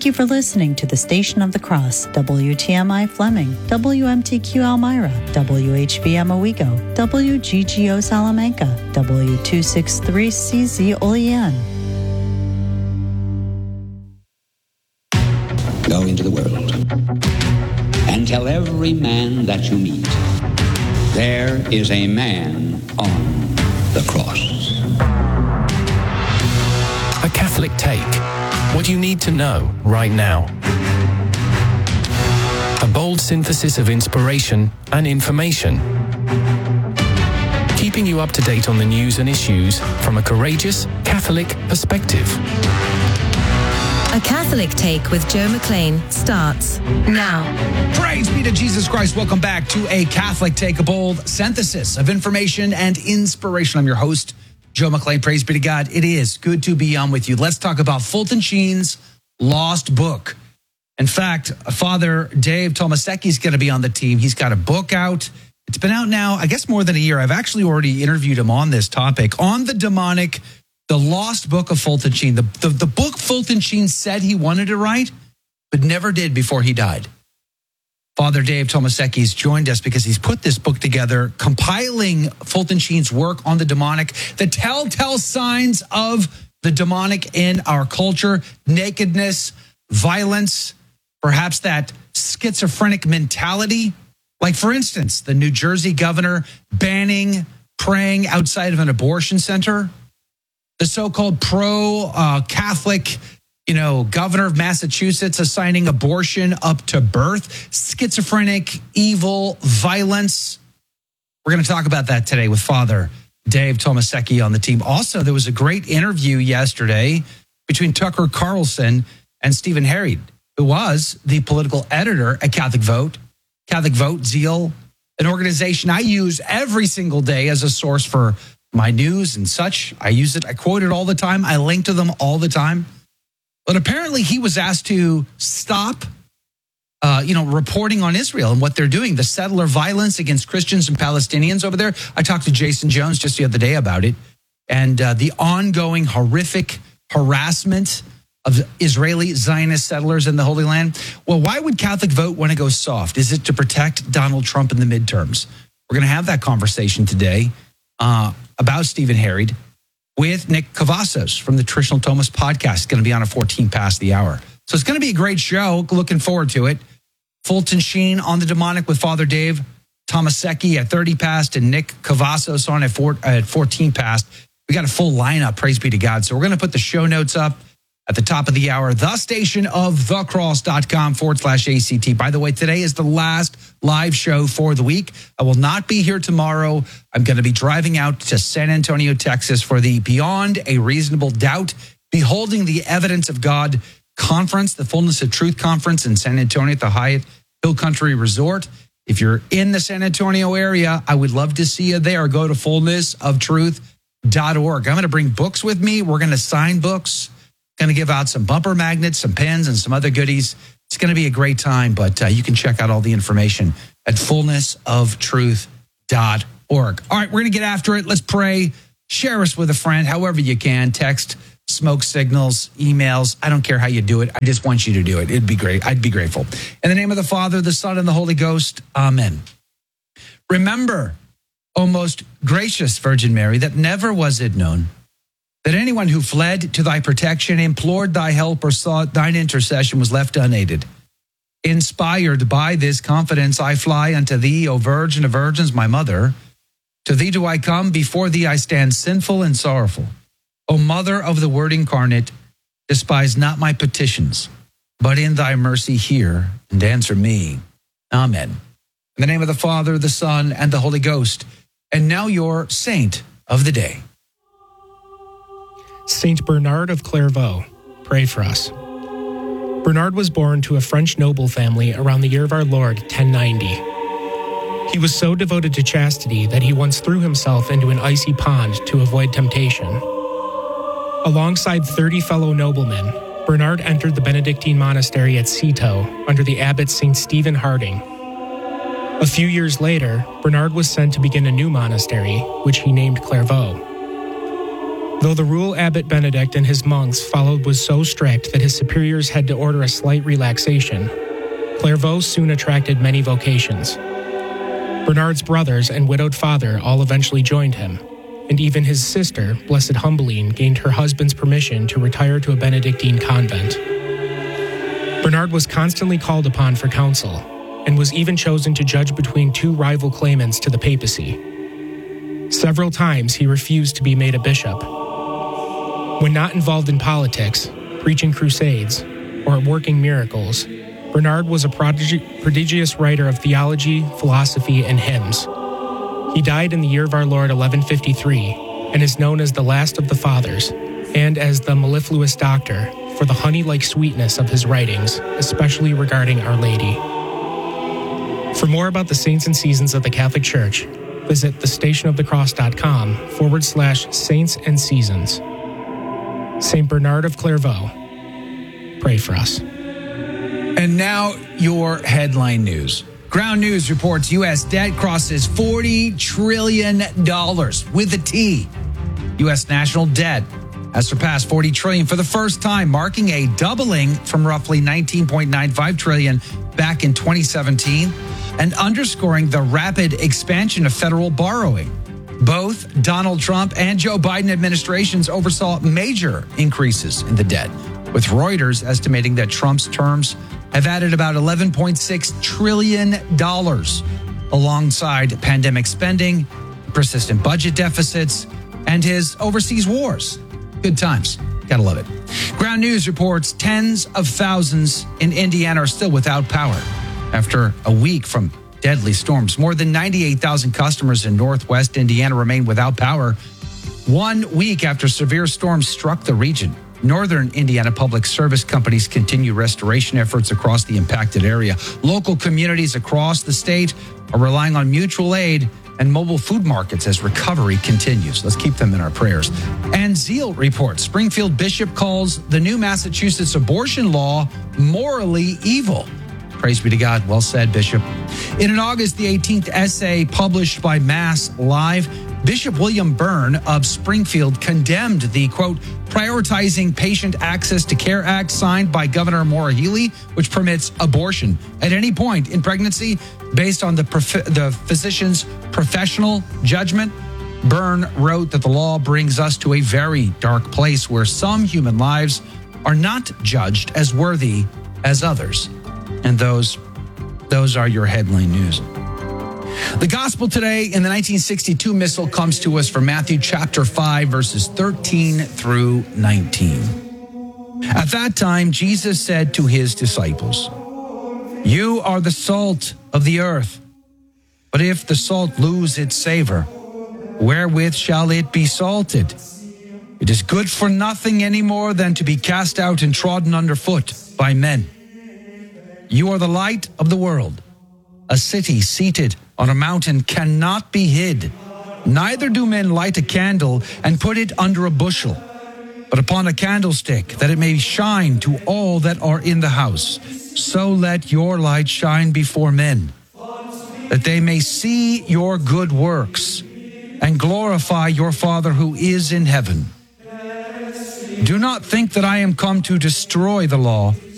you for listening to the Station of the Cross, WTMI Fleming, WMTQ Elmira, WHBM Owego, WGGO Salamanca, W263CZ Olean. Go into the world and tell every man that you meet, there is a man on the cross. A Catholic Take. What you need to know right now. A bold synthesis of inspiration and information. Keeping you up to date on the news and issues from a courageous Catholic perspective. A Catholic Take with Joe McLean starts now. Praise be to Jesus Christ. Welcome back to A Catholic Take, a bold synthesis of information and inspiration. I'm your host, Joe McLean. Praise be to God. It is good to be on with you. Let's talk about Fulton Sheen's lost book. In fact, Father Dave Tomasecki is going to be on the team. He's got a book out. It's been out now, I guess, more than a year. I've actually already interviewed him on this topic, on the demonic, the lost book of Fulton Sheen. The book Fulton Sheen said he wanted to write, but never did before he died. Father Dave Tomasecki has joined us because he's put this book together, compiling Fulton Sheen's work on the demonic, the telltale signs of the demonic in our culture, nakedness, violence, perhaps that schizophrenic mentality. Like, for instance, the New Jersey governor banning praying outside of an abortion center, the so-called pro-Catholic governor of Massachusetts assigning abortion up to birth, schizophrenic, evil, violence. We're going to talk about that today with Father Dave Tomasecki on the team. Also, there was a great interview yesterday between Tucker Carlson and Stephen Herried, who was the political editor at Catholic Vote, Zeal, an organization I use every single day as a source for my news and such. I use it. I quote it all the time. I link to them all the time. But apparently he was asked to stop, reporting on Israel and what they're doing, the settler violence against Christians and Palestinians over there. I talked to Jason Jones just the other day about it, and the ongoing horrific harassment of Israeli Zionist settlers in the Holy Land. Well, why would Catholic Vote want to go soft? Is it to protect Donald Trump in the midterms? We're going to have that conversation today about Stephen Herried with Nick Cavazos from the Traditional Thomas podcast. It's going to be on at 14 past the hour. So it's going to be a great show. Looking forward to it. Fulton Sheen on the demonic with Father Dave Tomasecki at 30 past and Nick Cavazos on at 14 past. We got a full lineup, praise be to God. So we're going to put the show notes up at the top of the hour, thestationofthecross.com/ACT. By the way, today is the last live show for the week. I will not be here tomorrow. I'm going to be driving out to San Antonio, Texas for the Beyond a Reasonable Doubt, Beholding the Evidence of God conference, the Fullness of Truth conference in San Antonio at the Hyatt Hill Country Resort. If you're in the San Antonio area, I would love to see you there. Go to fullnessoftruth.org. I'm going to bring books with me. We're going to sign books. Going to give out some bumper magnets, some pens, and some other goodies. It's going to be a great time, but you can check out all the information at fullnessoftruth.org. All right, we're going to get after it. Let's pray. Share us with a friend, however you can. Text, smoke signals, emails. I don't care how you do it. I just want you to do it. It'd be great. I'd be grateful. In the name of the Father, the Son, and the Holy Ghost. Amen. Remember, O most gracious Virgin Mary, that never was it known that anyone who fled to thy protection, implored thy help, or sought thine intercession was left unaided. Inspired by this confidence, I fly unto thee, O Virgin of Virgins, my mother. To thee do I come, before thee I stand sinful and sorrowful. O Mother of the Word incarnate, despise not my petitions, but in thy mercy hear and answer me. Amen. In the name of the Father, the Son, and the Holy Ghost. And now your saint of the day. Saint Bernard of Clairvaux, pray for us. Bernard was born to a French noble family around the year of our Lord, 1090. He was so devoted to chastity that he once threw himself into an icy pond to avoid temptation. Alongside 30 fellow noblemen, Bernard entered the Benedictine monastery at Citeaux under the abbot St. Stephen Harding. A few years later, Bernard was sent to begin a new monastery, which he named Clairvaux. Though the rule Abbot Benedict and his monks followed was so strict that his superiors had to order a slight relaxation, Clairvaux soon attracted many vocations. Bernard's brothers and widowed father all eventually joined him, and even his sister, Blessed Humbeline, gained her husband's permission to retire to a Benedictine convent. Bernard was constantly called upon for counsel, and was even chosen to judge between two rival claimants to the papacy. Several times he refused to be made a bishop. When not involved in politics, preaching crusades, or working miracles, Bernard was a prodigious writer of theology, philosophy, and hymns. He died in the year of our Lord 1153, and is known as the last of the Fathers, and as the mellifluous doctor, for the honey-like sweetness of his writings, especially regarding Our Lady. For more about the saints and seasons of the Catholic Church, visit thestationofthecross.com/saints and seasons. St. Bernard of Clairvaux, pray for us. And now your headline news. Ground News reports U.S. debt crosses $40 trillion with a T. U.S. national debt has surpassed $40 trillion for the first time, marking a doubling from roughly $19.95 trillion back in 2017 and underscoring the rapid expansion of federal borrowing. Both Donald Trump and Joe Biden administrations oversaw major increases in the debt, with Reuters estimating that Trump's terms have added about $11.6 trillion alongside pandemic spending, persistent budget deficits, and his overseas wars. Good times. Gotta love it. Ground News reports tens of thousands in Indiana are still without power after a week from deadly storms. More than 98,000 customers in northwest Indiana remain without power 1 week after severe storms struck the region. Northern Indiana Public Service companies continue restoration efforts across the impacted area. Local communities across the state are relying on mutual aid and mobile food markets as recovery continues. Let's keep them in our prayers. And Zeal reports Springfield Bishop calls the new Massachusetts abortion law morally evil. Praise be to God. Well said, Bishop. In an August the 18th essay published by Mass Live, Bishop William Byrne of Springfield condemned the, quote, Prioritizing Patient Access to Care Act signed by Governor Maura Healey, which permits abortion at any point in pregnancy based on the physician's professional judgment. Byrne wrote that the law brings us to a very dark place where some human lives are not judged as worthy as others. And those are your headline news. The gospel today in the 1962 missal comes to us from Matthew chapter 5, verses 13 through 19. At that time, Jesus said to his disciples, You are the salt of the earth. But if the salt lose its savor, wherewith shall it be salted? It is good for nothing any more than to be cast out and trodden underfoot by men. You are the light of the world. A city seated on a mountain cannot be hid. Neither do men light a candle and put it under a bushel, but upon a candlestick, that it may shine to all that are in the house. So let your light shine before men, that they may see your good works and glorify your Father who is in heaven. Do not think that I am come to destroy the law